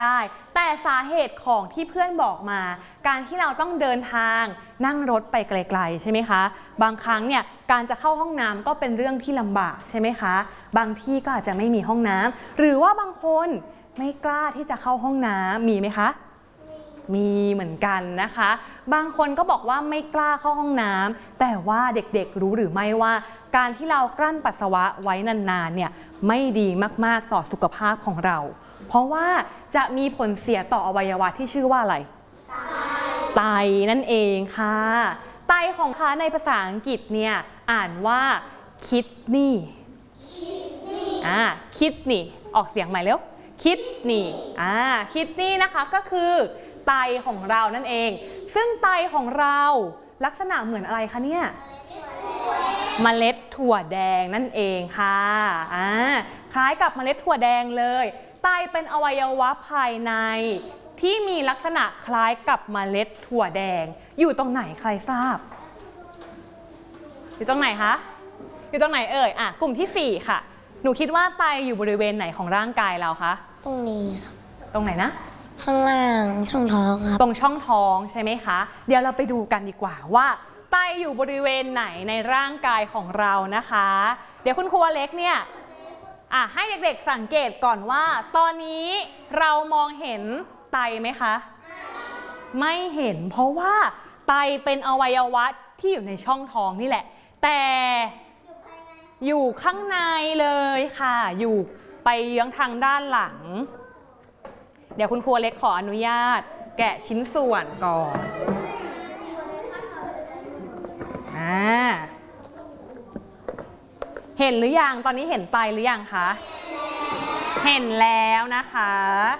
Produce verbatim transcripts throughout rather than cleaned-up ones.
ได้แต่สาเหตุของที่เพื่อนบอกมาการที่เราต้องเดินทางนั่งรถไปไกลๆใช่ไหมคะบางครั้งเนี่ยการจะเข้าห้องน้ำก็เป็นเรื่องที่ลำบากใช่ไหมคะบางที่ก็อาจจะไม่มีห้องน้ำหรือว่าบางคนไม่กล้าที่จะเข้าห้องน้ำมีไหมคะมีเหมือนกันนะคะบางคนก็บอกว่าไม่กล้าเข้าห้องน้ำแต่ว่าเด็กๆรู้หรือไม่ว่าการที่เรากลั้นปัสสาวะไว้นานๆเนี่ยไม่ดีมากๆต่อสุขภาพของเราเพราะว่าจะมีผลเสียต่ออวัยวะที่ชื่อว่าอะไรไตนั่นเองค่ะไตของค่ะในภาษาอังกฤษเนี่ยอ่านว่า kidney อ่า kidney ออกเสียงใหม่เร็ว kidney อ่า kidney นะคะก็คือไตของเรานั่นเองซึ่งไตของเราลักษณะเหมือนอะไรคะเนี่ยเมล็ดถั่วแดงนั่นเองค่ะอ่าคล้ายกับเมล็ดถั่วแดงเลยไตเป็นอวัยวะภายในที่มีลักษณะคล้ายกับเมล็ดถั่วแดงอยู่ตรงไหนใครทราบอยู่ตรงไหนคะอยู่ตรงไหนเอ่ยอ่ะกลุ่มที่สี่ค่ะหนูคิดว่าไตอยู่บริเวณไหนของร่างกายเราคะตรงนี้ครับตรงไหนนะข้างล่างช่องท้องครับตรงช่องท้องใช่ไหมคะเดี๋ยวเราไปดูกันดีกว่าว่าไตอยู่บริเวณไหนในร่างกายของเรานะคะเดี๋ยวคุณครูเล็กเนี่ยอ่ะให้เด็กๆสังเกตก่อนว่าตอนนี้เรามองเห็นไตไหมคะไม่เห็นเพราะว่าไตเป็นอวัยวะที่อยู่ในช่องท้องนี่แหละแต่อยู่ข้างในเลยค่ะอยู่ไปเยื้องทางด้านหลังเดี๋ยวคุณครูเล็กขออนุญาตแกะชิ้นส่วนก่อนอ่าเห็นหรือยังตอนนี้เห็นไตหรือยังคะเห็นแล้วนะคะ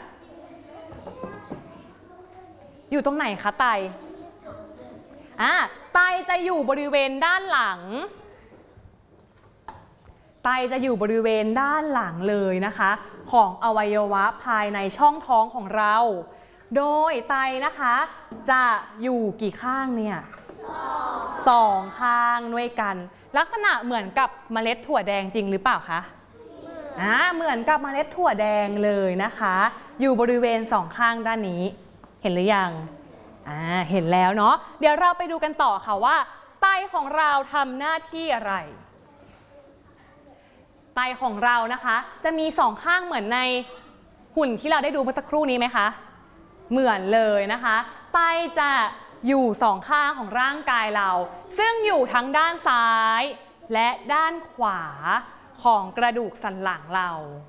อยู่ตรงไหนคะไตอ่าไตจะอยู่บริเวณด้านหลังไตจะอยู่บริเวณด้านหลังเลยนะคะของอวัยวะภายในช่องท้องของเราโดยไตนะคะจะอยู่กี่ข้างเนี่ยสองข้างด้วยกันลักษณะเหมือนกับเมล็ดถั่วแดงจริงหรือเปล่าคะอ่าเหมือนกับเมล็ดถั่วแดงเลยนะคะอยู่บริเวณสองข้างด้านนี้เห็นหรือยังอ่าเห็นแล้วเนาะเดี๋ยวเราไปดูกันต่อค่ะว่าไตของเราทำหน้าที่อะไรไตของเรานะคะจะมีสองข้างเหมือนในหุ่นที่เราได้ดูเมื่อสักครู่นี้ไหมคะเหมือนเลยนะคะไตจะอยู่สองข้างของร่างกายเราซึ่งอยู่ทั้งด้านซ้ายและด้านขวาของกระดูกสันหลังเรา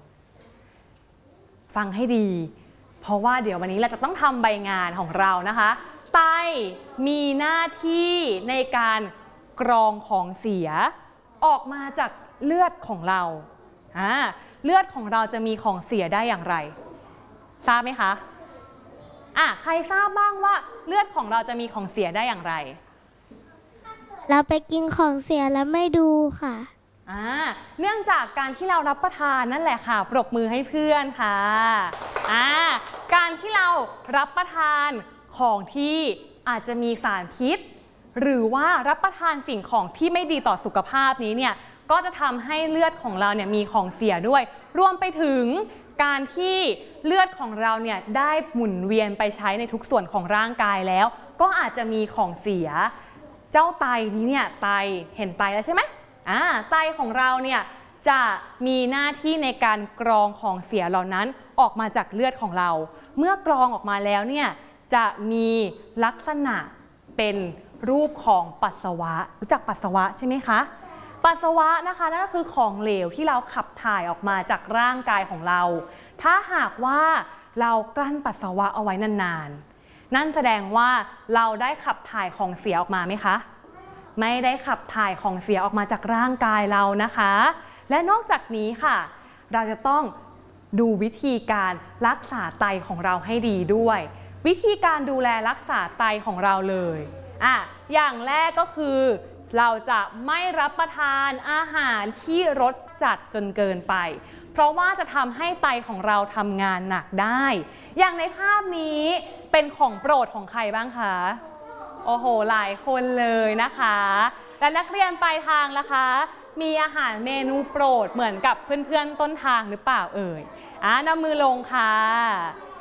ฟังให้ดีเพราะว่าเดี๋ยววันนี้เราจะต้องทำใบงานของเรานะคะไตมีหน้าที่ในการกรองของเสียออกมาจากเลือดของเราอ่าเลือดของเราจะมีของเสียได้อย่างไรทราบไหมคะอ่ะใครทราบบ้างว่าเลือดของเราจะมีของเสียได้อย่างไรเราไปกินของเสียแล้วไม่ดูค่ะอ่าเนื่องจากการที่เรารับประทานนั่นแหละค่ะปรบมือให้เพื่อนค่ะอ่าการที่เรารับประทานของที่อาจจะมีสารพิษหรือว่ารับประทานสิ่งของที่ไม่ดีต่อสุขภาพนี้เนี่ยก็จะทำให้เลือดของเราเนี่ยมีของเสียด้วยรวมไปถึงการที่เลือดของเราเนี่ยได้หมุนเวียนไปใช้ในทุกส่วนของร่างกายแล้วก็อาจจะมีของเสียเจ้าไตนี้เนี่ยไตเห็นไตแล้วใช่ไหมอ่าไตของเราเนี่ยจะมีหน้าที่ในการกรองของเสียเหล่านั้นออกมาจากเลือดของเราเมื่อกรองออกมาแล้วเนี่ยจะมีลักษณะเป็นรูปของปัสสาวะรู้จักปัสสาวะใช่ไหมคะปัสสาวะนะคะนั่นก็คือของเหลวที่เราขับถ่ายออกมาจากร่างกายของเราถ้าหากว่าเรากลั้นปัสสาวะเอาไว้นานๆนั่นแสดงว่าเราได้ขับถ่ายของเสียออกมาไหมคะไม่ได้ขับถ่ายของเสียออกมาจากร่างกายเรานะคะและนอกจากนี้ค่ะเราจะต้องดูวิธีการรักษาไตของเราให้ดีด้วยวิธีการดูแลรักษาไตของเราเลยอ่ะอย่างแรกก็คือเราจะไม่รับประทานอาหารที่รสจัดจนเกินไปเพราะว่าจะทำให้ไตของเราทำงานหนักได้อย่างในภาพนี้เป็นของโปรดของใครบ้างคะโอ้โหหลายคนเลยนะคะและนักเรียนปลายทางล่ะคะมีอาหารเมนูโปรดเหมือนกับเพื่อนๆต้นทางหรือเปล่าเอ่ยอ่ะนำมือลงค่ะ